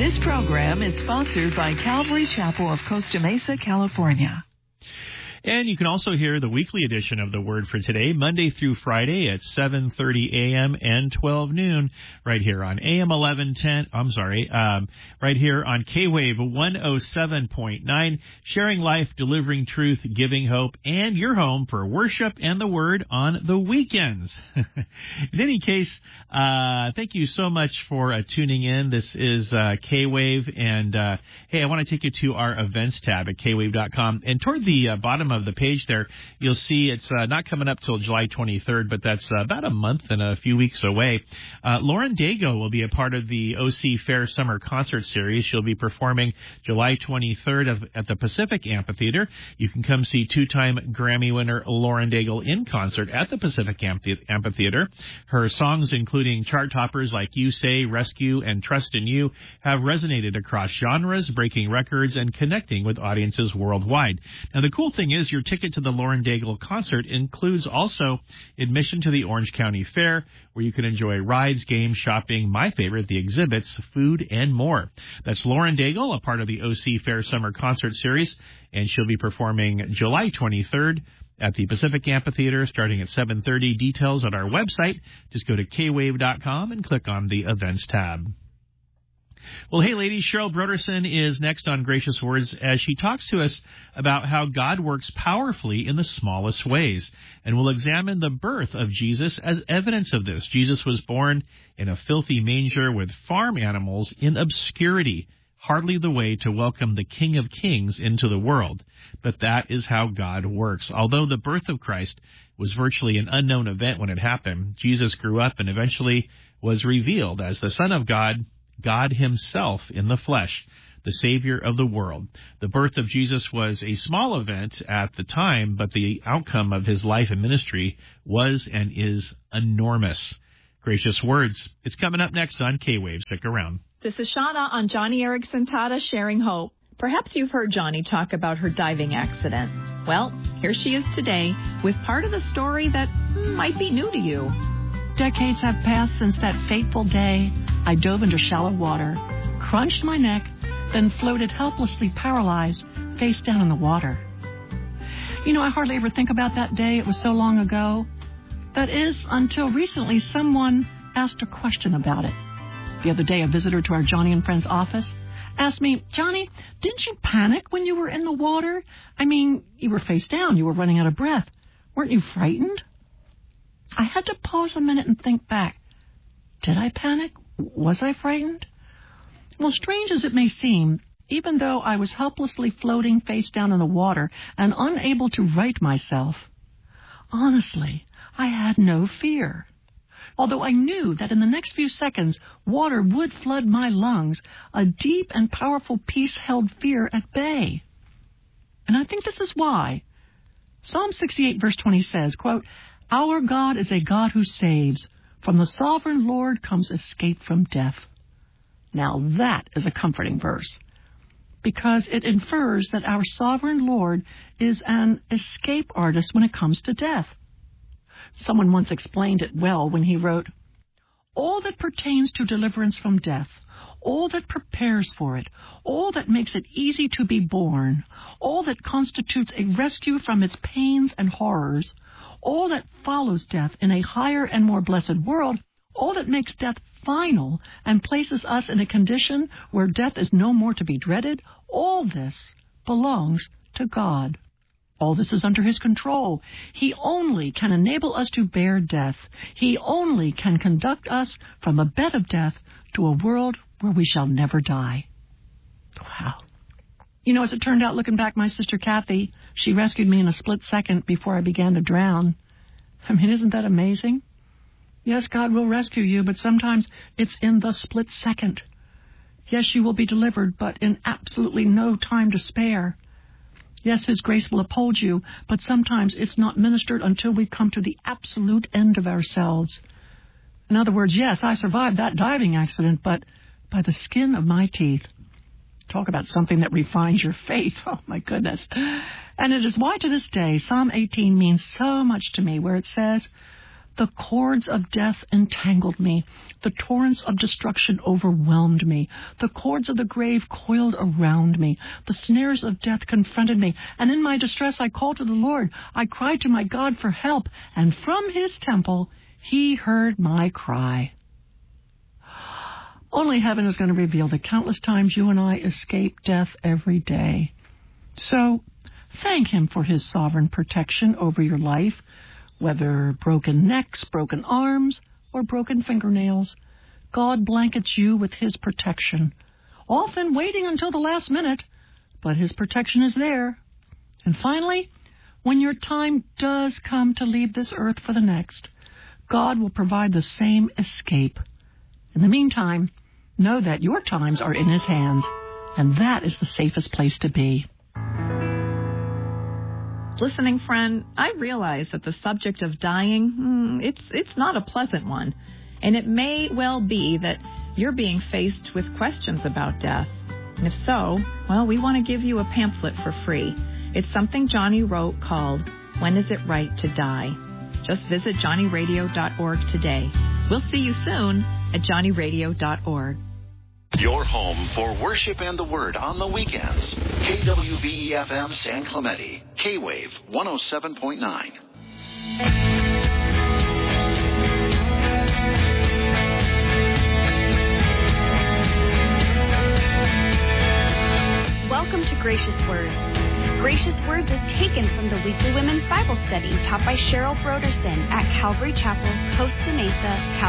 This program is sponsored by Calvary Chapel of Costa Mesa, California. And you can also hear the weekly edition of The Word for Today, Monday through Friday at 7:30 a.m. and 12 noon, right here on AM 1110. Right here on K-Wave 107.9, sharing life, delivering truth, giving hope, and your home for worship and the Word on the weekends. In any case, thank you so much for tuning in. This is K-Wave, and hey, I want to take you to our events tab at kwave.com, and toward the bottom of the page there, you'll see it's not coming up till July 23rd, but that's about a month and a few weeks away. Lauren Daigle will be a part of the OC Fair Summer Concert Series. She'll be performing July 23rd at the Pacific Amphitheater. You can come see two-time Grammy winner Lauren Daigle in concert at the Pacific Amphitheater. Her songs, including chart toppers like You Say, Rescue, and Trust in You, have resonated across genres, breaking records, and connecting with audiences worldwide. Now, the cool thing is your ticket to the Lauren Daigle concert includes also admission to the Orange County Fair, where you can enjoy rides, games, shopping, my favorite, the exhibits, food, and more. That's Lauren Daigle, a part of the OC Fair Summer Concert Series, and she'll be performing July 23rd at the Pacific Amphitheater starting at 7:30. Details on our website. Just go to kwave.com and click on the Events tab. Well, hey, ladies, Cheryl Broderson is next on Gracious Words as she talks to us about how God works powerfully in the smallest ways. And we'll examine the birth of Jesus as evidence of this. Jesus was born in a filthy manger with farm animals in obscurity, hardly the way to welcome the King of Kings into the world. But that is how God works. Although the birth of Christ was virtually an unknown event when it happened, Jesus grew up and eventually was revealed as the Son of God, God himself in the flesh, the Savior of the world. The birth of Jesus was a small event at the time, but the outcome of his life and ministry was and is enormous. Gracious Words. It's coming up next on K-Wave. Stick around. This is Shauna on Johnny Erickson Tata Sharing Hope. Perhaps you've heard Johnny talk about her diving accident. Well, here she is today with part of the story that might be new to you. Decades have passed since that fateful day I dove into shallow water, crunched my neck, then floated helplessly paralyzed face down in the water. You know, I hardly ever think about that day. It was so long ago. That is, until recently someone asked a question about it. The other day, a visitor to our Johnny and Friends office asked me, Johnny, didn't you panic when you were in the water? I mean, you were face down. You were running out of breath. Weren't you frightened? I had to pause a minute and think back. Did I panic? Was I frightened? Well, strange as it may seem, even though I was helplessly floating face down in the water and unable to right myself, honestly, I had no fear. Although I knew that in the next few seconds, water would flood my lungs, a deep and powerful peace held fear at bay. And I think this is why. Psalm 68 verse 20 says, quote, Our God is a God who saves. From the sovereign Lord comes escape from death. Now that is a comforting verse, because it infers that our sovereign Lord is an escape artist when it comes to death. Someone once explained it well when he wrote, all that pertains to deliverance from death, all that prepares for it, all that makes it easy to be born, all that constitutes a rescue from its pains and horrors, all that follows death in a higher and more blessed world, all that makes death final and places us in a condition where death is no more to be dreaded, all this belongs to God. All this is under his control. He only can enable us to bear death. He only can conduct us from a bed of death to a world where we shall never die. Wow. You know, as it turned out, looking back, my sister Kathy, she rescued me in a split second before I began to drown. I mean, isn't that amazing? Yes, God will rescue you, but sometimes it's in the split second. Yes, you will be delivered, but in absolutely no time to spare. Yes, his grace will uphold you, but sometimes it's not ministered until we come to the absolute end of ourselves. In other words, yes, I survived that diving accident, but by the skin of my teeth. Talk about something that refines your faith. Oh, my goodness. And it is why to this day, Psalm 18 means so much to me, where it says, The cords of death entangled me. The torrents of destruction overwhelmed me. The cords of the grave coiled around me. The snares of death confronted me. And in my distress I called to the Lord. I cried to my God for help. And from his temple he heard my cry. Only heaven is going to reveal the countless times you and I escape death every day. So thank him for his sovereign protection over your life. Whether broken necks, broken arms, or broken fingernails, God blankets you with his protection, often waiting until the last minute, but his protection is there. And finally, when your time does come to leave this earth for the next, God will provide the same escape. In the meantime, know that your times are in his hands, and that is the safest place to be. Listening friend, I realize that the subject of dying, it's not a pleasant one. And it may well be that you're being faced with questions about death. And if so, well, we want to give you a pamphlet for free. It's something Johnny wrote called, When Is It Right to Die? Just visit johnnyradio.org today. We'll see you soon at johnnyradio.org. Your home for worship and the word on the weekends. KWVE-FM San Clemente. K-Wave 107.9. Welcome to Gracious Words. Gracious Words is taken from the weekly women's Bible study taught by Cheryl Broderson at Calvary Chapel, Costa Mesa, California.